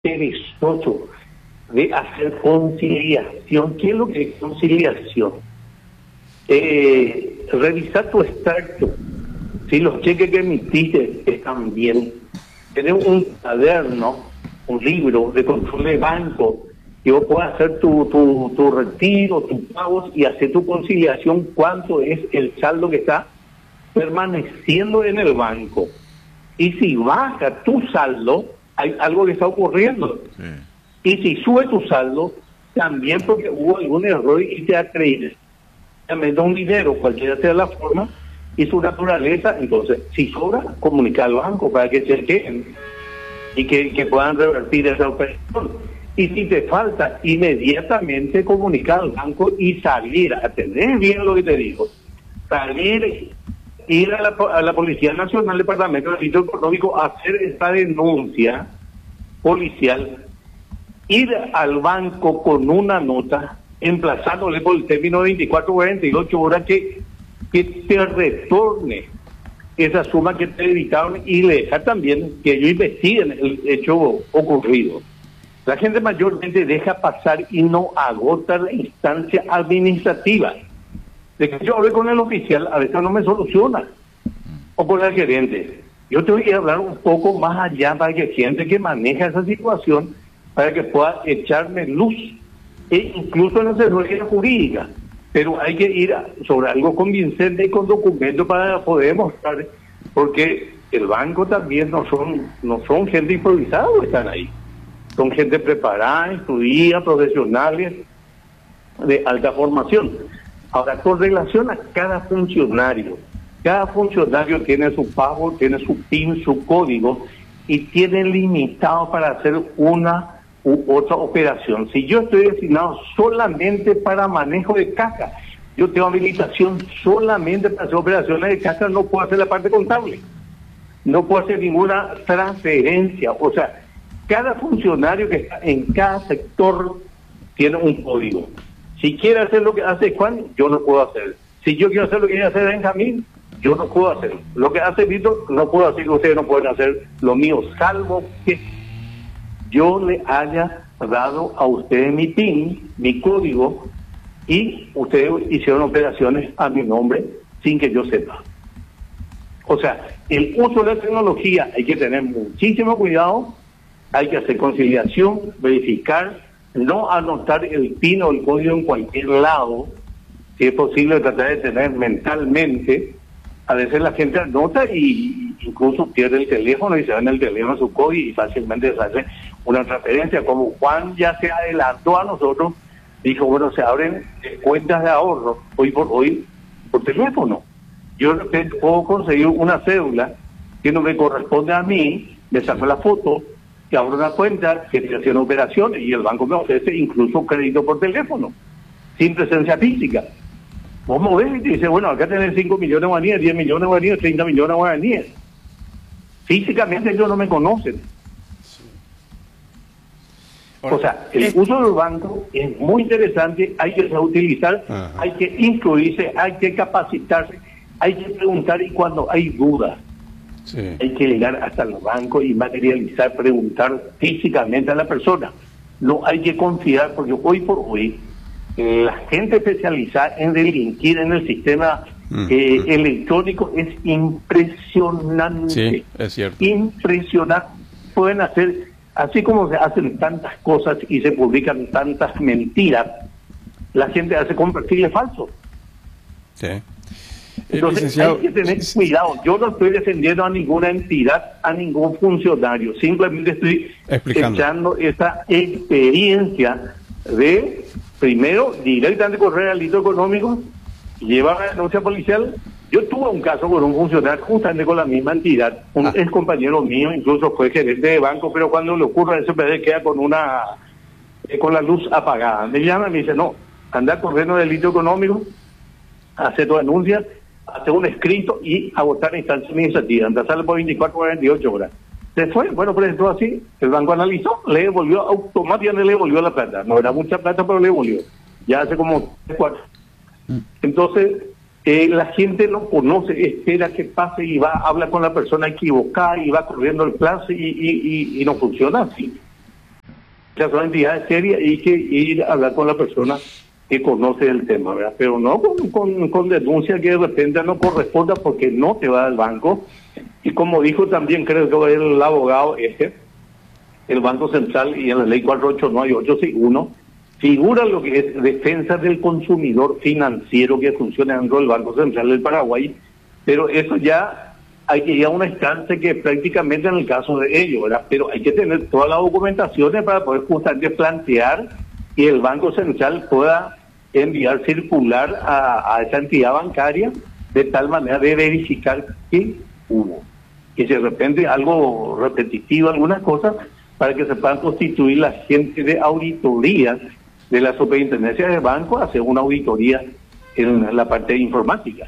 perezoso de hacer conciliación. ¿Qué es lo que es conciliación? Revisar tu extracto, si los cheques que emitiste están bien. Tener un cuaderno, un libro de control de banco, que vos puedas hacer tu retiro, tus pagos y hacer tu conciliación, cuánto es el saldo que está permaneciendo en el banco. Y si baja tu saldo, hay algo que está ocurriendo. Sí. Y si sube tu saldo, también porque hubo algún error y te acreditas un dinero, cualquiera sea la forma y su naturaleza. Entonces, si sobra, comunicar al banco para que chequeen y que puedan revertir esa operación. Y si te falta, inmediatamente comunicar al banco y salir, atender bien lo que te digo, salir, ir a la Policía Nacional, Departamento del Delito Económico, hacer esta denuncia policial, ir al banco con una nota, emplazándole por el término de 24 o 48 horas que te retorne esa suma que te dedicaron y le dejar también que ellos investiguen el hecho ocurrido. La gente mayormente deja pasar y no agota la instancia administrativa. De que yo hablé con el oficial, a veces no me soluciona, o con el gerente. Yo tengo que hablar un poco más allá para que gente que maneja esa situación, para que pueda echarme luz, e incluso en la asesoría jurídica. Pero hay que ir sobre algo convincente y con documentos para poder mostrar, porque el banco también no son gente improvisada o están ahí. Son gente preparada, estudiada, profesionales de alta formación. Ahora, con relación a cada funcionario tiene su pago, tiene su PIN, su código, y tiene limitado para hacer una u otra operación. Si yo estoy destinado solamente para manejo de caja, yo tengo habilitación solamente para hacer operaciones de caja, no puedo hacer la parte contable, no puedo hacer ninguna transferencia. O sea, cada funcionario que está en cada sector tiene un código. Si quiere hacer lo que hace Juan, yo no puedo hacer. Si yo quiero hacer lo que quiere hacer Benjamín, yo no puedo hacer. Lo que hace Víctor, no puedo hacer, ustedes no pueden hacer lo mío, salvo que yo le haya dado a ustedes mi PIN, mi código, y ustedes hicieron operaciones a mi nombre sin que yo sepa. O sea, el uso de la tecnología hay que tener muchísimo cuidado, hay que hacer conciliación, verificar, no anotar el PIN o el código en cualquier lado, si es posible tratar de tener mentalmente. A veces la gente anota y incluso pierde el teléfono y se va en el teléfono su código y fácilmente se hace una transferencia. Como Juan ya se adelantó a nosotros, dijo, bueno, se abren cuentas de ahorro hoy por teléfono. Yo de repente puedo conseguir una cédula que no me corresponde a mí, me saco la foto, que abro una cuenta, que estoy haciendo operaciones y el banco me ofrece incluso crédito por teléfono, sin presencia física. Vos movés y te dice, bueno, acá tenés 5 millones de guaraníes, 10 millones de guaraníes, 30 millones de guaraníes. Físicamente ellos no me conocen. Sí. O sea, el uso del banco es muy interesante, hay que utilizar, hay que instruirse, hay que capacitarse, hay que preguntar, y cuando hay dudas, hay que llegar hasta el banco y materializar, preguntar físicamente a la persona. No hay que confiar, porque hoy por hoy la gente especializada en delinquir en el sistema electrónico es impresionante. Sí, es cierto. Impresionante. Pueden hacer, así como se hacen tantas cosas y se publican tantas mentiras, la gente hace con perfiles falsos. Sí. Entonces hay que tener cuidado. Yo no estoy defendiendo a ninguna entidad, a ningún funcionario, simplemente estoy echando esa experiencia de, primero, directamente correr al delito económico, llevar la denuncia policial. Yo tuve un caso con un funcionario justamente con la misma entidad, un ex compañero mío, incluso fue gerente de banco, pero cuando le ocurre eso, queda con la luz apagada. Me llama y me dice, no, anda corriendo el delito económico, hace tu denuncia, hace un escrito y agotar la instancia administrativa, empezarle por 24 o 48 horas. Se fue, bueno, presentó así, el banco analizó, le devolvió, automáticamente le devolvió la plata. No era mucha plata, pero le devolvió. Ya hace como 4. Entonces, la gente no conoce, espera que pase y va, habla con la persona equivocada y va corriendo el plazo y no funciona así. Esas son entidades serias y hay que ir a hablar con la persona que conoce el tema, ¿verdad? Pero no con denuncia que de repente no corresponda porque no te va al banco. Y como dijo también, creo que el abogado el Banco Central y en la ley 489 y 861, figura lo que es defensa del consumidor financiero que funciona dentro del Banco Central del Paraguay, pero eso ya hay que ir a una instancia que prácticamente en el caso de ellos, ¿verdad? Pero hay que tener todas las documentaciones para poder justamente plantear y el Banco Central pueda enviar circular a esa entidad bancaria de tal manera de verificar que hubo. Que si de repente algo repetitivo, algunas cosas, para que se puedan constituir la gente de auditoría de la superintendencia de banco, hacer una auditoría en la parte de informática.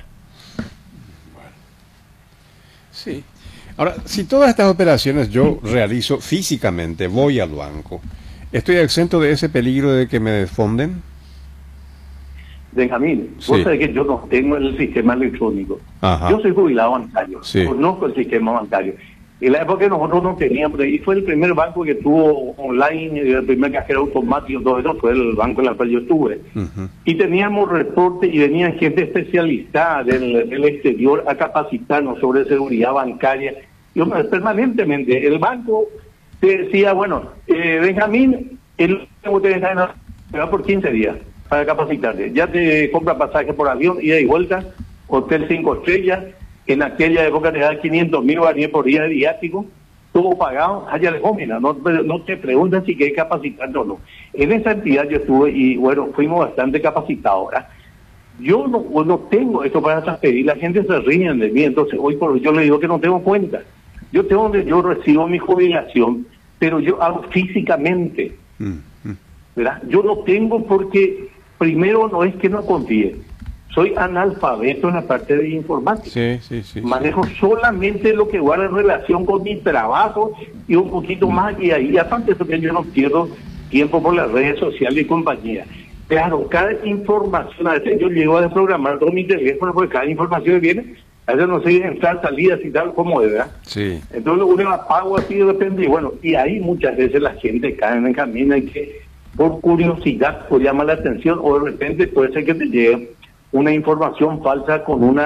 Sí. Ahora, si todas estas operaciones yo realizo físicamente, voy al banco, ¿estoy exento de ese peligro de que me desfonden? Benjamín, Sí. vos sabés que yo no tengo el sistema electrónico. Ajá. Yo soy jubilado bancario, Sí. conozco el sistema bancario. En la época que nosotros no teníamos, y fue el primer banco que tuvo online, el primer cajero automático, todo eso fue el banco en el cual yo estuve. Ujú. Y teníamos reportes y venía gente especializada del exterior a capacitarnos sobre seguridad bancaria. Yo permanentemente, el banco te decía, bueno, Benjamín, el te va por 15 días para capacitarte. Ya te compra pasaje por avión, ida y vuelta, hotel 5 estrellas. En aquella época te daban 500.000 guaraníes por día de viático, todo pagado, allá de gómina, no te preguntan si quieres capacitarte o no. En esa entidad yo estuve y bueno, fuimos bastante capacitados. ¿Verdad? Yo no tengo esto para transferir, la gente se ríe de mí, entonces hoy por hoy yo le digo que no tengo cuenta. Yo tengo donde yo recibo mi jubilación, pero yo hago físicamente, ¿verdad? Yo no tengo porque, primero, no es que no confíe. Soy analfabeto en la parte de informática. Sí. Manejo solamente lo que guarda en relación con mi trabajo y un poquito más. Y ahí, aparte de eso, que yo no pierdo tiempo por las redes sociales y compañía. Claro, cada información, a veces yo llego a desprogramar todo mi teléfono porque cada información que viene, a veces no sé entrar, salidas y tal, como es, ¿verdad? Sí. Entonces uno apago así de repente y bueno, y ahí muchas veces la gente cae en el camino y que por curiosidad o llama la atención o de repente puede ser que te llegue una información falsa con un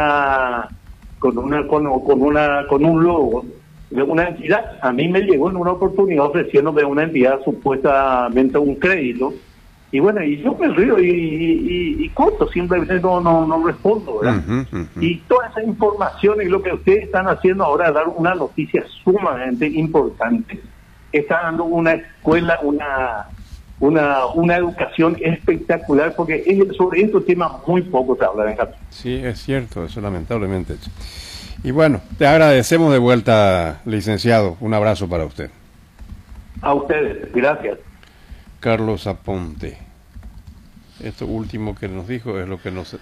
logo de una entidad. A mí me llegó en una oportunidad ofreciéndome a una entidad supuestamente un crédito y bueno, y yo me río y corto, simplemente no respondo, ¿verdad? Y toda esa información y lo que ustedes están haciendo ahora, dar una noticia sumamente importante, está dando una escuela, una educación espectacular, porque sobre estos temas muy poco se habla en Japón. Sí, es cierto, eso lamentablemente. Y bueno, te agradecemos de vuelta, licenciado. Un abrazo para usted. A ustedes, gracias. Carlos Aponte. Esto último que nos dijo es lo que nos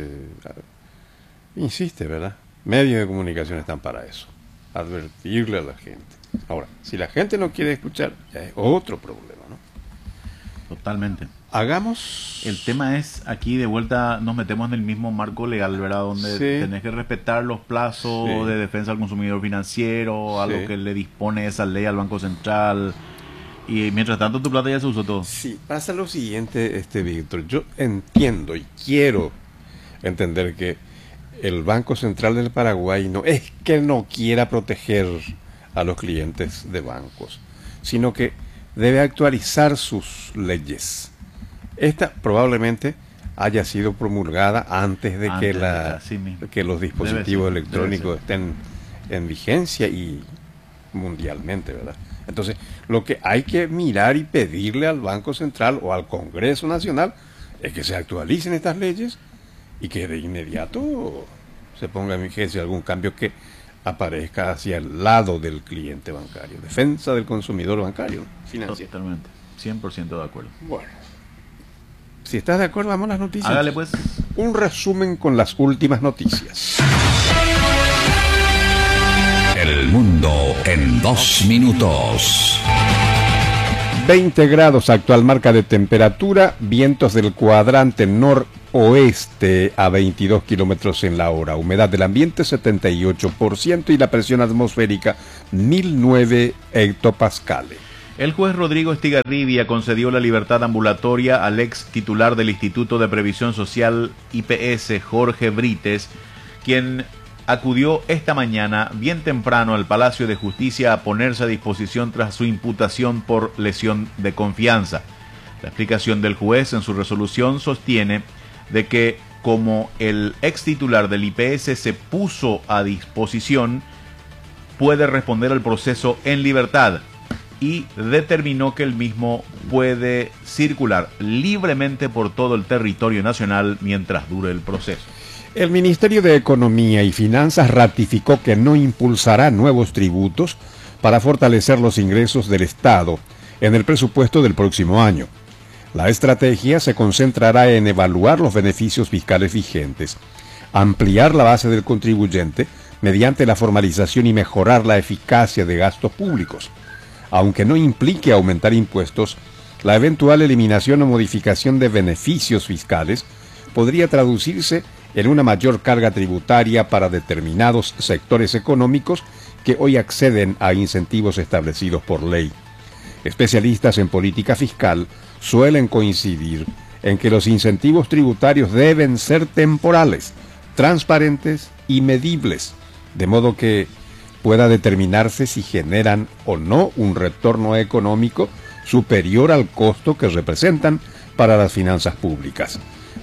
insiste, ¿verdad? Medios de comunicación están para eso, advertirle a la gente. Ahora, si la gente no quiere escuchar, ya es otro problema, ¿no? Totalmente. Hagamos... El tema es, aquí de vuelta nos metemos en el mismo marco legal, ¿verdad? Donde Sí. tenés que respetar los plazos Sí. de defensa al consumidor financiero, a Sí. lo que le dispone esa ley al Banco Central. Y mientras tanto tu plata ya se usó todo. Sí, pasa lo siguiente, Víctor. Yo entiendo y quiero entender que el Banco Central del Paraguay no es que no quiera proteger a los clientes de bancos, sino que debe actualizar sus leyes. Esta probablemente haya sido promulgada antes de Así mismo. que los dispositivos Debe ser, electrónicos estén en vigencia y mundialmente, ¿verdad? Entonces, lo que hay que mirar y pedirle al Banco Central o al Congreso Nacional es que se actualicen estas leyes y que de inmediato se ponga en vigencia algún cambio que aparezca hacia el lado del cliente bancario, defensa del consumidor bancario financiero. Totalmente, 100% de acuerdo. Bueno, si estás de acuerdo, vamos a las noticias. Hágale pues. Un resumen con las últimas noticias. El mundo en 2 minutos. 20 grados actual marca de temperatura, vientos del cuadrante noroeste a 22 kilómetros en la hora, humedad del ambiente 78% y la presión atmosférica 1009 hectopascales. El juez Rodrigo Estigarribia concedió la libertad ambulatoria al ex titular del Instituto de Previsión Social IPS, Jorge Brites, quien acudió esta mañana bien temprano al Palacio de Justicia a ponerse a disposición tras su imputación por lesión de confianza. La explicación del juez en su resolución sostiene de que como el ex titular del IPS se puso a disposición, puede responder al proceso en libertad y determinó que el mismo puede circular libremente por todo el territorio nacional mientras dure el proceso. El Ministerio de Economía y Finanzas ratificó que no impulsará nuevos tributos para fortalecer los ingresos del Estado en el presupuesto del próximo año. La estrategia se concentrará en evaluar los beneficios fiscales vigentes, ampliar la base del contribuyente mediante la formalización y mejorar la eficacia de gastos públicos. Aunque no implique aumentar impuestos, la eventual eliminación o modificación de beneficios fiscales podría traducirse en una mayor carga tributaria para determinados sectores económicos que hoy acceden a incentivos establecidos por ley. Especialistas en política fiscal suelen coincidir en que los incentivos tributarios deben ser temporales, transparentes y medibles, de modo que pueda determinarse si generan o no un retorno económico superior al costo que representan para las finanzas públicas.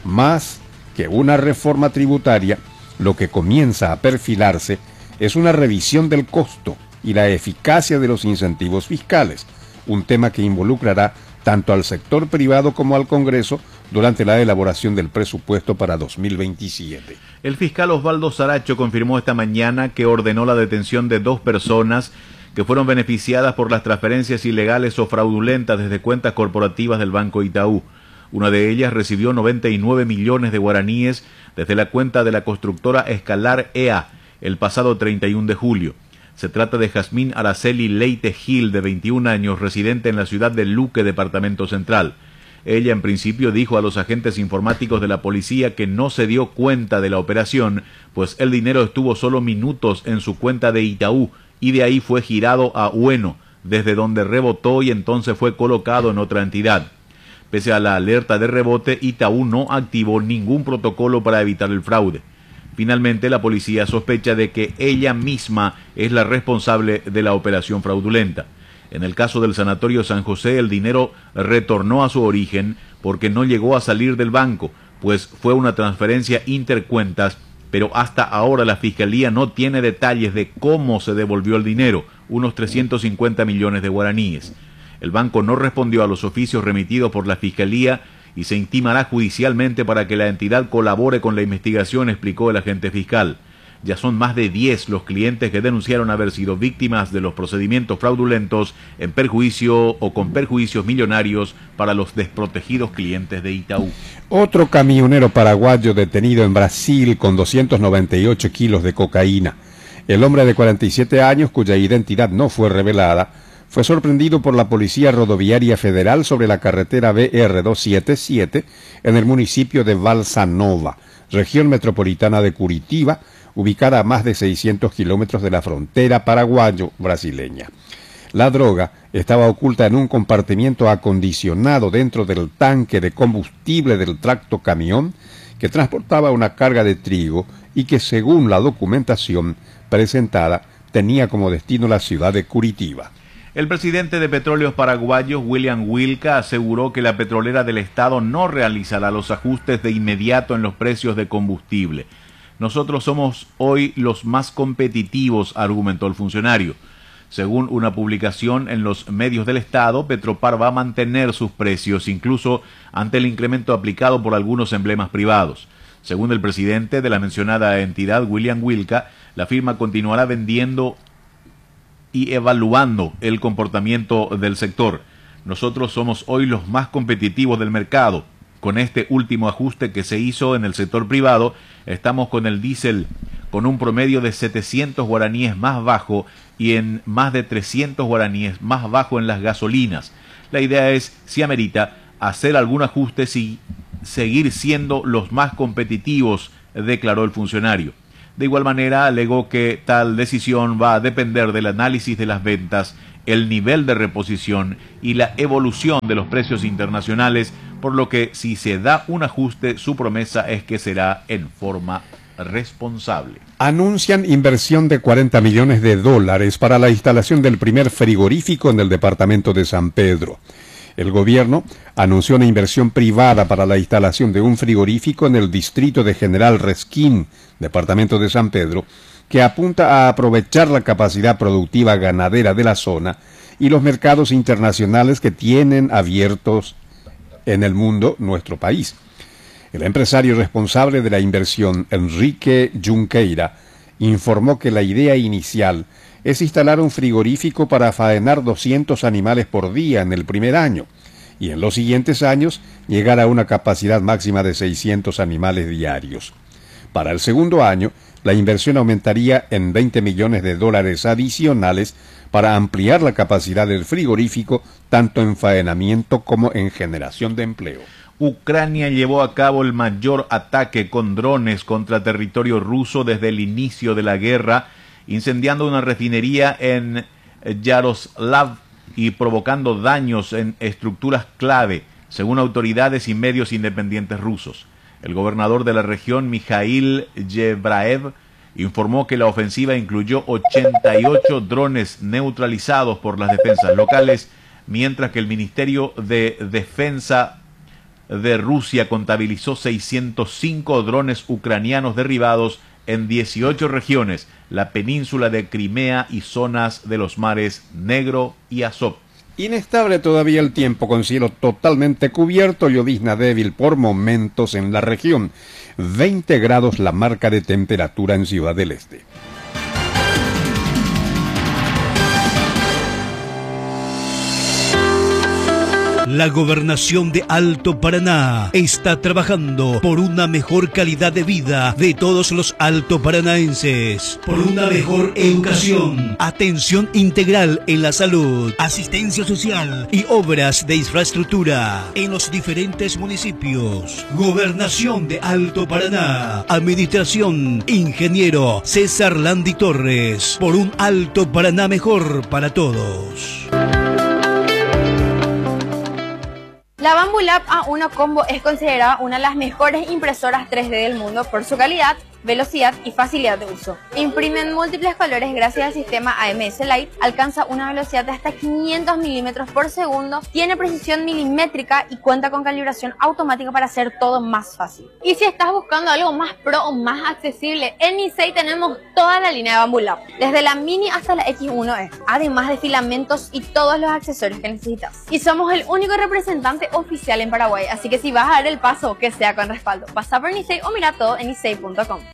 Más que una reforma tributaria, lo que comienza a perfilarse es una revisión del costo y la eficacia de los incentivos fiscales, un tema que involucrará tanto al sector privado como al Congreso durante la elaboración del presupuesto para 2027. El fiscal Osvaldo Saracho confirmó esta mañana que ordenó la detención de 2 personas que fueron beneficiadas por las transferencias ilegales o fraudulentas desde cuentas corporativas del Banco Itaú. Una de ellas recibió 99 millones de guaraníes desde la cuenta de la constructora Escalar EA el pasado 31 de julio. Se trata de Jazmín Araceli Leite Gil, de 21 años, residente en la ciudad de Luque, departamento central. Ella en principio dijo a los agentes informáticos de la policía que no se dio cuenta de la operación, pues el dinero estuvo solo minutos en su cuenta de Itaú y de ahí fue girado a Ueno, desde donde rebotó y entonces fue colocado en otra entidad. Pese a la alerta de rebote, Itaú no activó ningún protocolo para evitar el fraude. Finalmente, la policía sospecha de que ella misma es la responsable de la operación fraudulenta. En el caso del Sanatorio San José, el dinero retornó a su origen porque no llegó a salir del banco, pues fue una transferencia intercuentas, pero hasta ahora la Fiscalía no tiene detalles de cómo se devolvió el dinero, unos 350 millones de guaraníes. El banco no respondió a los oficios remitidos por la Fiscalía y se intimará judicialmente para que la entidad colabore con la investigación, explicó el agente fiscal. Ya son más de 10 los clientes que denunciaron haber sido víctimas de los procedimientos fraudulentos en perjuicio o con perjuicios millonarios para los desprotegidos clientes de Itaú. Otro camionero paraguayo detenido en Brasil con 298 kilos de cocaína. El hombre de 47 años, cuya identidad no fue revelada, fue sorprendido por la Policía Rodoviaria Federal sobre la carretera BR-277 en el municipio de Balsa Nova, región metropolitana de Curitiba, ubicada a más de 600 kilómetros de la frontera paraguayo-brasileña. La droga estaba oculta en un compartimiento acondicionado dentro del tanque de combustible del tracto camión que transportaba una carga de trigo y que, según la documentación presentada, tenía como destino la ciudad de Curitiba. El presidente de Petróleos Paraguayos, William Wilca, aseguró que la petrolera del Estado no realizará los ajustes de inmediato en los precios de combustible. Nosotros somos hoy los más competitivos, argumentó el funcionario. Según una publicación en los medios del Estado, Petropar va a mantener sus precios, incluso ante el incremento aplicado por algunos emblemas privados. Según el presidente de la mencionada entidad, William Wilca, la firma continuará vendiendo y evaluando el comportamiento del sector. Nosotros somos hoy los más competitivos del mercado. Con este último ajuste que se hizo en el sector privado, estamos con el diésel con un promedio de 700 guaraníes más bajo y en más de 300 guaraníes más bajo en las gasolinas. La idea es, si amerita, hacer algún ajuste y seguir siendo los más competitivos, declaró el funcionario. De igual manera, alegó que tal decisión va a depender del análisis de las ventas el nivel de reposición y la evolución de los precios internacionales, por lo que si se da un ajuste, su promesa es que será en forma responsable. Anuncian inversión de $40 millones para la instalación del primer frigorífico en el departamento de San Pedro. El gobierno anunció una inversión privada para la instalación de un frigorífico en el distrito de General Resquín, departamento de San Pedro, que apunta a aprovechar la capacidad productiva ganadera de la zona y los mercados internacionales que tienen abiertos en el mundo nuestro país. El empresario responsable de la inversión, Enrique Junqueira, informó que la idea inicial es instalar un frigorífico para faenar 200 animales por día en el primer año y en los siguientes años llegar a una capacidad máxima de 600 animales diarios. Para el segundo año, la inversión aumentaría en $20 millones adicionales para ampliar la capacidad del frigorífico tanto en faenamiento como en generación de empleo. Ucrania llevó a cabo el mayor ataque con drones contra territorio ruso desde el inicio de la guerra, incendiando una refinería en Yaroslav y provocando daños en estructuras clave, según autoridades y medios independientes rusos. El gobernador de la región, Mikhail Yebraev, informó que la ofensiva incluyó 88 drones neutralizados por las defensas locales, mientras que el Ministerio de Defensa de Rusia contabilizó 605 drones ucranianos derribados en 18 regiones, la península de Crimea y zonas de los mares Negro y Azov. Inestable todavía el tiempo, con cielo totalmente cubierto, llovizna débil por momentos en la región. 20 grados la marca de temperatura en Ciudad del Este. La Gobernación de Alto Paraná está trabajando por una mejor calidad de vida de todos los altoparanaenses, por una mejor educación, atención integral en la salud, asistencia social y obras de infraestructura en los diferentes municipios. Gobernación de Alto Paraná, Administración Ingeniero César Landi Torres, por un Alto Paraná mejor para todos. La Bambu Lab A1 Combo es considerada una de las mejores impresoras 3D del mundo por su calidad, velocidad y facilidad de uso. Imprime en múltiples colores gracias al sistema AMS Light, alcanza una velocidad de hasta 500 milímetros por segundo, tiene precisión milimétrica y cuenta con calibración automática para hacer todo más fácil. Y si estás buscando algo más pro o más accesible, en Nisei tenemos toda la línea de Bambu Lab, desde la Mini hasta la X1E, además de filamentos y todos los accesorios que necesitas. Y somos el único representante oficial en Paraguay, así que si vas a dar el paso, que sea con respaldo. Pasa por Nisei o mira todo en nisei.com.